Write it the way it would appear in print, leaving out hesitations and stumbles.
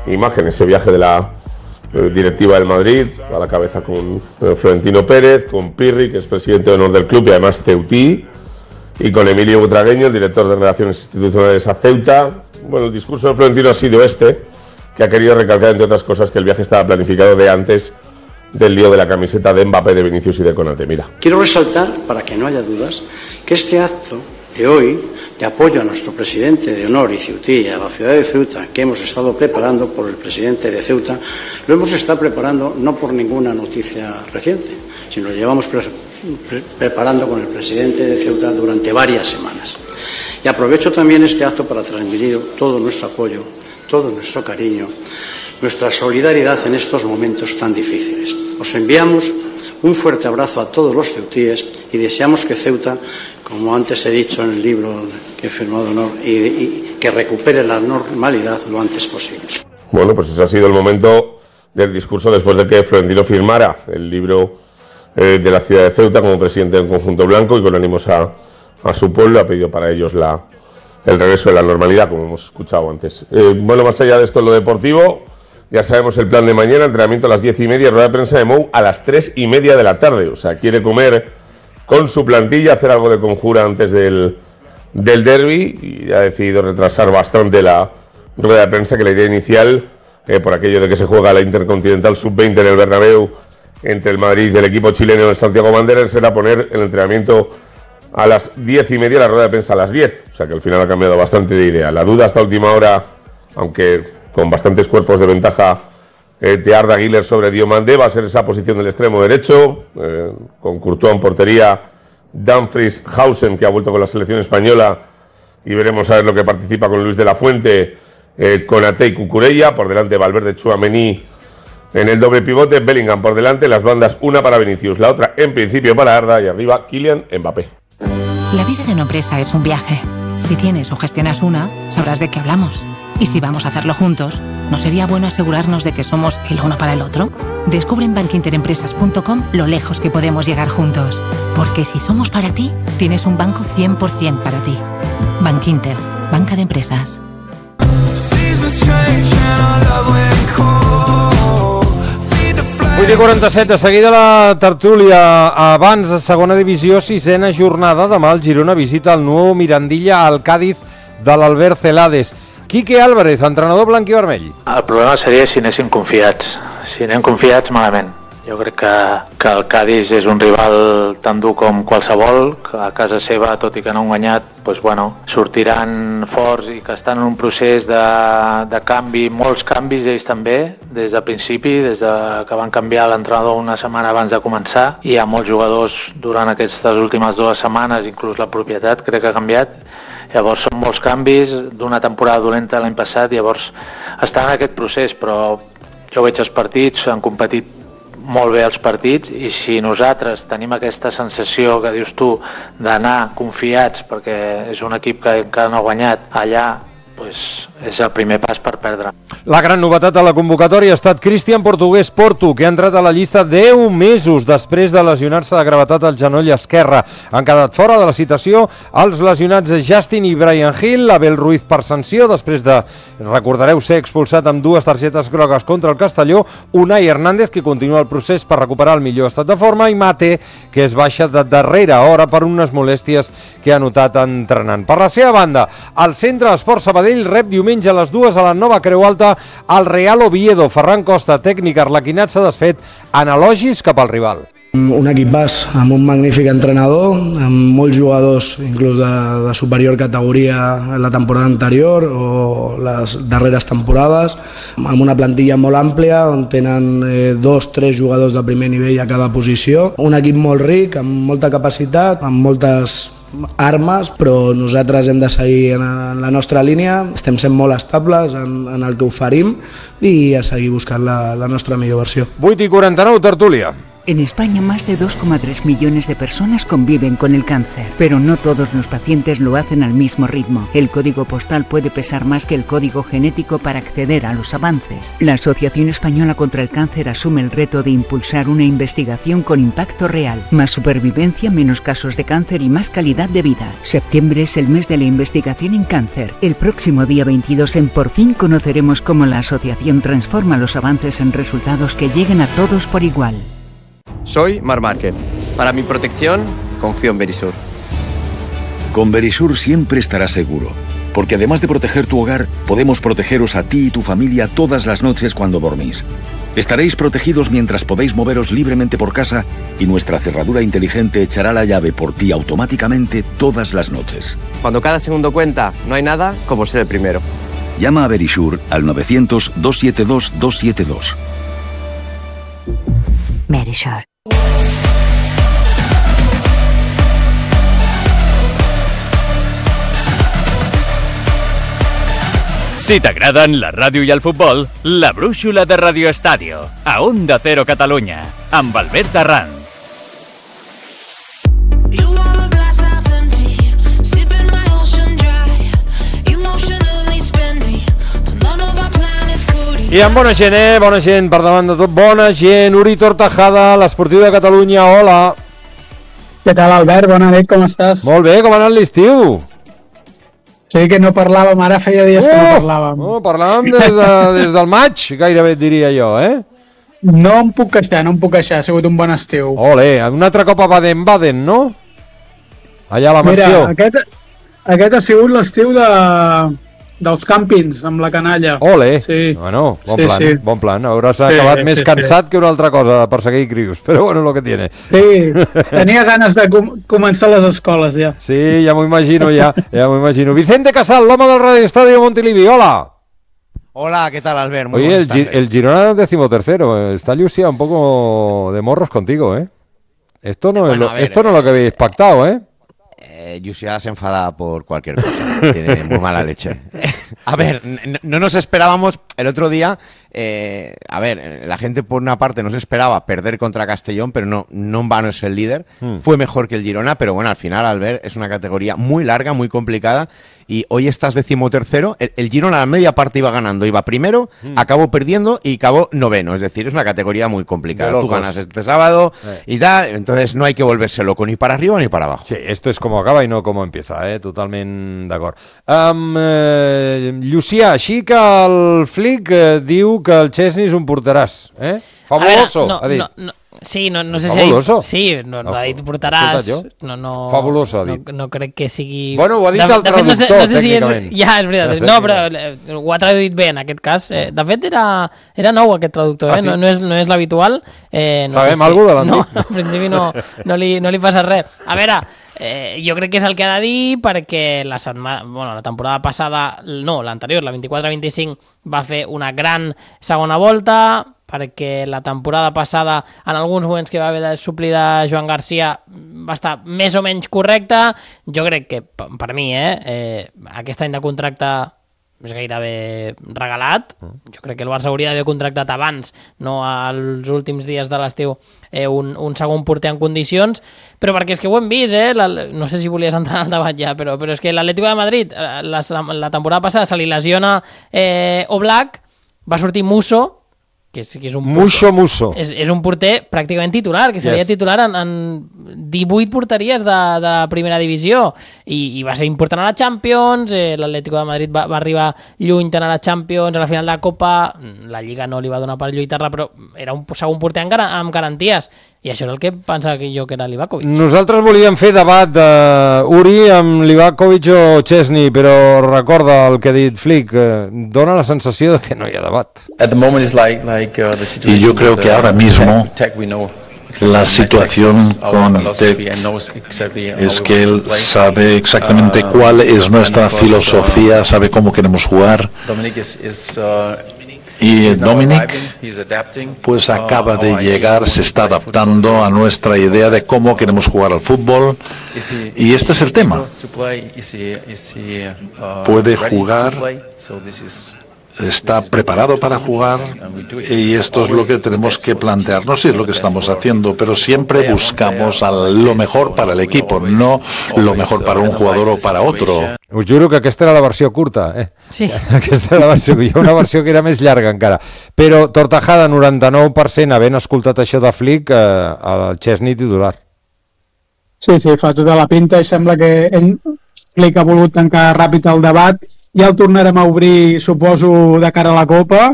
imagen, ese viaje de la directiva del Madrid, a la cabeza con Florentino Pérez, con Pirri, que es presidente de honor del club y además ceutí, y con Emilio Butragueño, el director de Relaciones Institucionales a Ceuta. Bueno, el discurso de Florentino ha sido que ha querido recalcar, entre otras cosas, que el viaje estaba planificado de antes del lío de la camiseta de Mbappé, de Vinicius y de Konaté. Mira. Quiero resaltar, para que no haya dudas, que este acto de hoy, de apoyo a nuestro presidente de honor y ceutí, a la ciudad de Ceuta, que hemos estado preparando por el presidente de Ceuta, lo hemos estado preparando no por ninguna noticia reciente, sino lo llevamos preparando con el presidente de Ceuta durante varias semanas. Y aprovecho también este acto para transmitir todo nuestro apoyo, todo nuestro cariño, nuestra solidaridad en estos momentos tan difíciles. Os enviamos un fuerte abrazo a todos los ceutíes y deseamos que Ceuta, como antes he dicho en el libro que he firmado honor, y que recupere la normalidad lo antes posible. Bueno, pues ese ha sido el momento del discurso después de que Florentino firmara el libro de la ciudad de Ceuta como presidente del conjunto blanco, y con ánimos a su pueblo ha pedido para ellos el regreso de la normalidad, como hemos escuchado antes. Bueno, más allá de esto, en lo deportivo, ya sabemos el plan de mañana: entrenamiento a las 10:30, rueda de prensa de Mou a las 3:30 de la tarde. O sea, quiere comer con su plantilla, hacer algo de conjura antes del derbi, y ha decidido retrasar bastante la rueda de prensa, que la idea inicial, por aquello de que se juega la Intercontinental Sub-20 en el Bernabéu entre el Madrid y el equipo chileno del Santiago Wanderers, era poner el entrenamiento a las 10:30, la rueda de prensa a las 10. O sea que al final ha cambiado bastante de idea. La duda hasta última hora, aunque con bastantes cuerpos de ventaja de Arda Güler sobre Diomandé, va a ser esa posición del extremo derecho, con Courtois en portería, Dumfries, Hausen, que ha vuelto con la selección española, y veremos a ver lo que participa con Luis de la Fuente, Konaté y Cucurella, por delante Valverde, Tchouaméni en el doble pivote, Bellingham por delante, las bandas, una para Vinicius, la otra en principio para Arda, y arriba Kylian Mbappé. La vida de una empresa es un viaje. Si tienes o gestionas una, sabrás de qué hablamos. Y si vamos a hacerlo juntos, ¿no sería bueno asegurarnos de que somos el uno para el otro? Descubre en bankinterempresas.com lo lejos que podemos llegar juntos. Porque si somos para ti, tienes un banco 100% para ti. Bankinter, banca de empresas. 8:47, de seguida la tertúlia. Abans, segona divisió, sisena jornada. Demà el Girona visita el nou Mirandilla al Cádiz de l'Albert Celades. Quique Álvarez, entrenador blanc i vermell. El problema seria si anéssim confiats. Si anem confiats, malament. Jo crec que el Cádiz és un rival tan dur com qualsevol, que a casa seva, tot i que no han guanyat, doncs, bueno, sortiran forts i que estan en un procés de canvi, molts canvis ells també, des de principi, des de que van canviar l'entrenador una setmana abans de començar. Hi ha molts jugadors durant aquestes últimes 2 setmanes, inclús la propietat crec que ha canviat. Llavors són molts canvis d'una temporada dolenta l'any passat, llavors estan en aquest procés, però jo veig els partits, han competit molt bé els partits, i si nosaltres tenim aquesta sensació que dius tu d'anar confiats perquè és un equip que encara no ha guanyat allà, doncs és el primer pas per perdre. La gran novetat a la convocatòria ha estat Cristian Portugués Portu, que ha entrat a la llista 10 mesos després de lesionar-se de gravetat al genoll esquerre. Han quedat fora de la citació els lesionats Justin i Brian Hill, Abel Ruiz per sanció, després de, recordareu, ser expulsat amb 2 targetes grogues contra el Castelló, Unai Hernández, que continua el procés per recuperar el millor estat de forma, i Mate, que es baixa de darrera hora per unes molèsties que ha notat entrenant. Per la seva banda, el Centre d'Esport Sabadell rep diumenge a les 2 a la Nova Creu Alta al Real Oviedo. Ferran Costa, tècnic arlequinat, s'ha desfet en elogis cap al rival. Un equipàs amb un magnífic entrenador, amb molts jugadors, inclús de superior categoria en la temporada anterior o les darreres temporades, amb una plantilla molt àmplia on tenen 2-3 jugadors de primer nivell a cada posició. Un equip molt ric, amb molta capacitat, amb moltes armes, però nosaltres hem de seguir en la nostra línia, estem sent molt estables en el que oferim i a seguir buscant la nostra millor versió. 8:49, tertúlia. En España, más de 2,3 millones de personas conviven con el cáncer, pero no todos los pacientes lo hacen al mismo ritmo. El código postal puede pesar más que el código genético para acceder a los avances. La Asociación Española contra el Cáncer asume el reto de impulsar una investigación con impacto real. Más supervivencia, menos casos de cáncer y más calidad de vida. Septiembre es el mes de la investigación en cáncer. El próximo día 22 en Por fin conoceremos cómo la asociación transforma los avances en resultados que lleguen a todos por igual. Soy Marc Márquez. Para mi protección, confío en Verisur. Con Verisur siempre estarás seguro, porque además de proteger tu hogar, podemos protegeros a ti y tu familia todas las noches cuando dormís. Estaréis protegidos mientras podéis moveros libremente por casa y nuestra cerradura inteligente echará la llave por ti automáticamente todas las noches. Cuando cada segundo cuenta, no hay nada como ser el primero. Llama a Verisur al 900-272-272. Verisur. Si t'agraden la ràdio i el futbol, la brúixola de Radio Estadio, a Onda Cero Catalunya, amb Albert Arranz. I amb bona gent per davant de tot, bona gent. Uri Tortajada, l'Esportiu de Catalunya, hola. Què tal, Albert? Bona nit, com estàs? Molt bé, com ha anat l'estiu? Sí, que no parlàvem, ara feia dies que no parlàvem. Parlàvem des del maig, gairebé et diria jo, No em puc queixar, ha sigut un bon estiu. Ole, un altre cop a Baden-Baden, no? Allà a la mansió. Mira, aquest ha sigut l'estiu dels càmpings, amb la canalla. Ole, sí. Bueno, bon plan. Hauràs Sí, acabat més sí. cansat que una altra cosa de perseguir crius, però bueno, lo que tiene. Sí, tenia ganes de començar les escoles, ja. Sí, ja m'ho imagino, ja m'ho imagino. Vicente Casal, l'home del Radio Estadio Montilivi, hola. Hola, ¿qué tal, Albert? Muy Oye, buenas tardes. el Girona 13º, está Lucia un poco de morros contigo, ¿eh? Esto no es lo que habéis pactado, ¿eh? Yusia se enfada por cualquier cosa, tiene muy mala leche. A ver, no nos esperábamos el otro día, la gente por una parte no se esperaba perder contra Castellón, pero no en vano es el líder, fue mejor que el Girona, pero bueno, al final, Albert, es una categoría muy larga, muy complicada, y hoy estás 13º, el Girona a la media parte iba ganando, iba primero, acabó perdiendo y acabó 9º, es decir, es una categoría muy complicada. Tú ganas este sábado y tal, entonces no hay que volverse loco ni para arriba ni para abajo. Sí, esto es como acaba y no como empieza, totalment d'acord. Llucià, així que el Flick diu que el Chesney és un porteràs, Fabuloso, ha dit. Sí, no sé Fabuloso. si no ha dit portaràs. Fabuloso, ha dit. No crec que sigui... Bueno, ho ha dit el traductor, tècnicament. Ja, és veritat. No, però ho ha traduït bé en aquest cas. De fet, era nou aquest traductor, sí? No és l'habitual. Sabem alguna cosa de l'antic? No, en principi no li passa res. A veure, jo crec que és el que ha de dir perquè la temporada passada, no, l'anterior, la 24-25, va fer una gran segona volta, perquè la temporada passada, en alguns moments que va haver de suplir de Joan Garcia, va estar més o menys correcta. Jo crec que, per mi, aquest any de contracte és gairebé regalat. Jo crec que el Barça hauria d'haver contractat abans, no als últims dies de l'estiu, un segon porter en condicions, però perquè és que ho hem vist, no sé si volies entrar en el debat ja, però és que l'Atlético de Madrid, la temporada passada se li lesiona Oblak, va sortir Musso, que és un Musso. És un porter pràcticament titular, que seria titular en 18 porteries de primera divisió, i va ser important a la Champions. L'Atlético de Madrid va arribar lluny tant a la Champions, a la final de la Copa, la Lliga no li va donar per lluitar-la, però era un segon porter amb garanties, i això és el que pensava jo que era Livakovic. Nosaltres volíem fer debat Uri amb Livakovic o Chesney, però recorda el que ha dit Flick, dona la sensació de que no hi ha debat. Y yo creo que ahora mismo la situación con Tec es que él sabe exactamente cuál es nuestra filosofía, sabe cómo queremos jugar. Y Dominic pues acaba de llegar, se está adaptando a nuestra idea de cómo queremos jugar al fútbol, y este es el tema. Puede jugar está preparado para jugar y esto es lo que tenemos que plantearnos y es lo que estamos haciendo, pero siempre buscamos lo mejor para el equipo, no lo mejor para un jugador o para otro. Us juro que aquesta era la versió curta, Sí. Aquesta era la versió, hi ha una versió que era més llarga encara. Però Tortajada, 99%, havent escoltat això de Flick, el Chesney titular. Sí, fa tota la pinta i sembla que Flick ha volgut tancar ràpid el debat. Ja el tornarem a obrir, suposo, de cara a la Copa,